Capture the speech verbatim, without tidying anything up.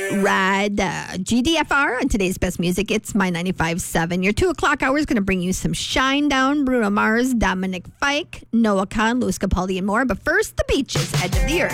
Ride uh, G D F R on today's best music. It's my ninety-five point seven. Your two o'clock hour is going to bring you some Shine Down, Bruno Mars, Dominic Fike, Noah Kahn, Louis Capaldi, and more. But first, the Beaches, Edge of the Earth.